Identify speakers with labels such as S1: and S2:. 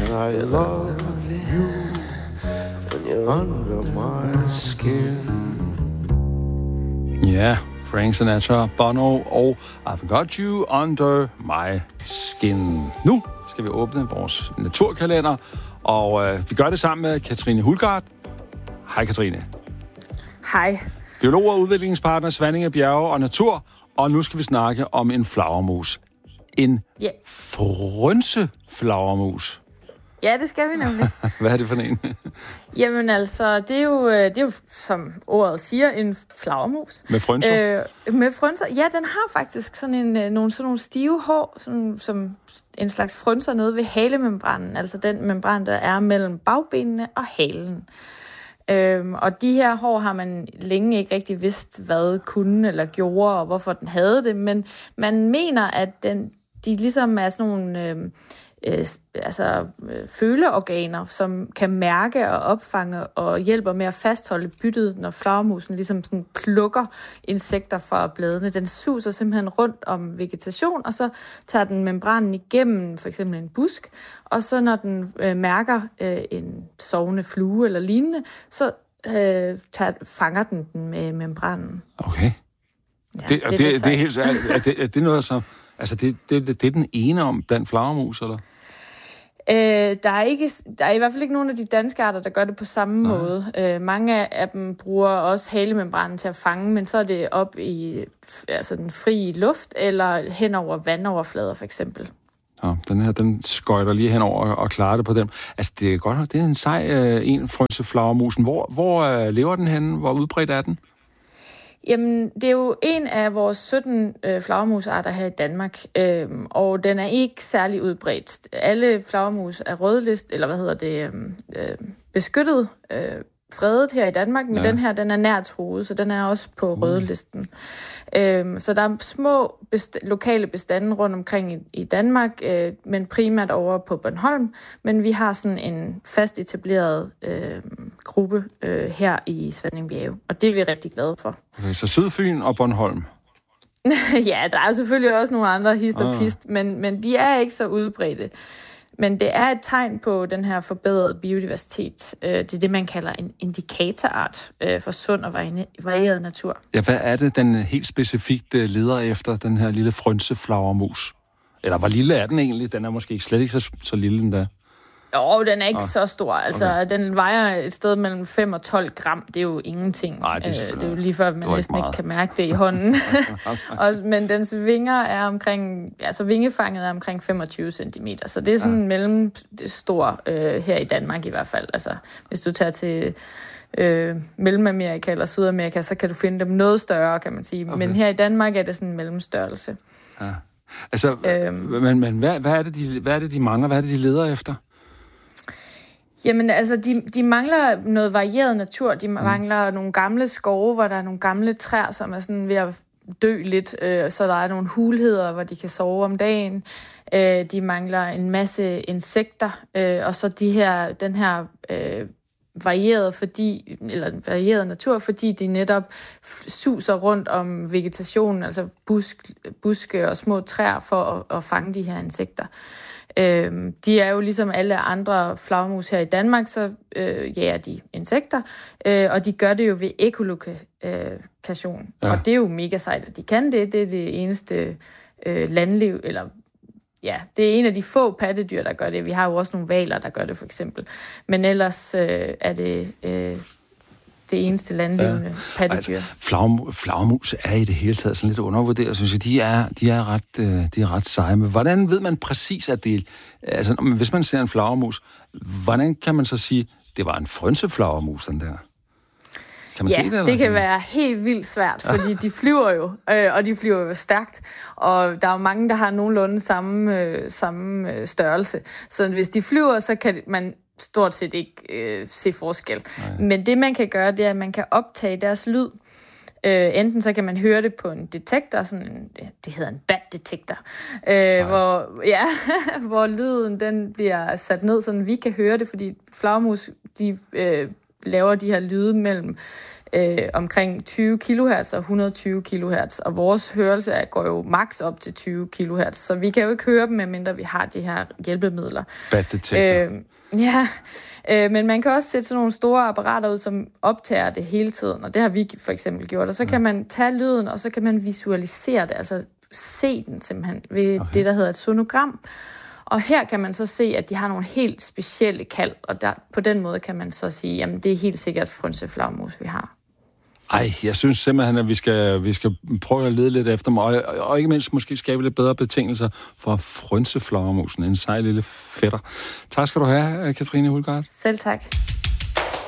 S1: I love you when you're under my skin.
S2: Ja, Frank Sinatra, Bono og I've Got You Under My Skin. Nu skal vi åbne vores naturkalender, og vi gør det sammen med Katrine Hulgaard. Hej Katrine.
S3: Hej.
S2: Biolog og udviklingspartner, Svanninge Bjerge og Natur, og nu skal vi snakke om en flagermus. En frønseflagermus.
S3: Ja, det skal vi nemlig.
S2: Hvad er det for en?
S3: Jamen altså, det er jo, som ordet siger, en flagermus.
S2: Med frønser?
S3: Med frønser. Ja, den har faktisk sådan nogle stive hår, som en slags frønser nede ved halemembranen. Altså den membran, der er mellem bagbenene og halen. Og de her hår har man længe ikke rigtig vidst, hvad kunne eller gjorde, og hvorfor den havde det. Men man mener, at de ligesom er sådan nogle føleorganer, som kan mærke og opfange og hjælper med at fastholde byttet, når flagermusen ligesom sådan plukker insekter fra bladene. Den suser simpelthen rundt om vegetation, og så tager den membranen igennem for eksempel en busk, og så når den mærker en sovende flue eller lignende, så fanger den med membranen.
S2: Okay. Ja, det er helt særligt. Er det noget som... Altså, det er den ene om blandt flagermus, eller?
S3: Der er i hvert fald ikke nogen af de danske arter, der gør det på samme måde. Mange af dem bruger også halemembranen til at fange, men så er det op i den frie luft, eller hen over vandoverflader, for eksempel.
S2: Ja, den skøjter lige henover og klarer det på dem. Altså, det er godt nok, det er en sej frønseflagermusen. Hvor lever den henne? Hvor udbredt er den?
S3: Jamen, det er jo en af vores 17 flagermusarter her i Danmark, og den er ikke særlig udbredt. Alle flagermus er beskyttet, fredet her i Danmark, men den her, den er nært truet, så den er også på rødlisten. Så der er små lokale bestande rundt omkring i Danmark, men primært over på Bornholm, men vi har sådan en fast etableret gruppe her i Svanninge Bjerge, og det er vi rigtig glade for.
S2: Okay, så Sydfyn og Bornholm?
S3: Ja, der er selvfølgelig også nogle andre hist og pist, men de er ikke så udbredte. Men det er et tegn på den her forbedrede biodiversitet. Det er det, man kalder en indikatorart for sund og varieret natur.
S2: Ja, hvad er det, den helt specifikt leder efter, den her lille frønseflagermus? Eller hvor lille er den egentlig? Den er måske slet ikke så lille endda.
S3: Jo, den er ikke så stor. Altså, den vejer et sted mellem 5 og 12 gram. Det er jo ingenting.
S2: Nej, det
S3: er jo lige før, man næsten ikke kan mærke det i hånden. Men dens vinger er omkring... Altså, vingefanget er omkring 25 cm. Så det er sådan mellemstor her i Danmark i hvert fald. Altså, hvis du tager til Mellemamerika eller Sydamerika, så kan du finde dem noget større, kan man sige. Okay. Men her i Danmark er det sådan en mellemstørrelse.
S2: Ja. Altså, men hvad er det, de mangler? Hvad er det, de leder efter?
S3: Jamen, altså, de mangler noget varieret natur. De mangler nogle gamle skove, hvor der er nogle gamle træer, som er sådan ved at dø lidt, så der er nogle hulheder, hvor de kan sove om dagen. De mangler en masse insekter, og så den her varieret natur, fordi de netop suser rundt om vegetationen, altså buske og små træer for at fange de her insekter. De er jo ligesom alle andre flagermus her i Danmark, så jager de insekter, og de gør det jo ved ekolokation. Ja. Og det er jo mega sejt, at de kan det. Det er det eneste landliv, eller ja, det er en af de få pattedyr, der gør det. Vi har jo også nogle hvaler, der gør det, for eksempel. Men ellers er det det eneste landlevende pattedyr. Altså,
S2: flagermus er i det hele taget sådan lidt undervurderet, synes jeg. De er ret seje. Men hvordan ved man præcis, at det... Altså, hvis man ser en flagermus, hvordan kan man så sige, det var en frønseflagermus, den der? Kan man se det,
S3: det kan være helt vildt svært, fordi de flyver jo, og de flyver jo stærkt, og der er jo mange, der har nogenlunde samme størrelse. Så hvis de flyver, så kan man stort set ikke se forskel. Nej. Men det, man kan gøre, det er, at man kan optage deres lyd. Enten så kan man høre det på en detektor, det hedder en bat-detektor, hvor lyden den bliver sat ned, så vi kan høre det, fordi flagermus, de laver de her lyde mellem omkring 20 kHz og 120 kHz, og vores hørelse går jo maks op til 20 kHz, så vi kan jo ikke høre dem, medmindre vi har de her hjælpemidler.
S2: Bad detektor.
S3: Men man kan også sætte sådan nogle store apparater ud, som optager det hele tiden, og det har vi for eksempel gjort, og så kan man tage lyden, og så kan man visualisere det, altså se den simpelthen ved det, der hedder et sonogram. Og her kan man så se, at de har nogle helt specielle kald, og på den måde kan man så sige, jamen det er helt sikkert frønseflagermus, vi har.
S2: Ej, jeg synes simpelthen, at vi skal prøve at lede lidt efter mig, og ikke mindst måske skabe lidt bedre betingelser for frønseflagermusen, en sej lille fætter. Tak skal du have, Katrine Hulgaard.
S3: Selv tak.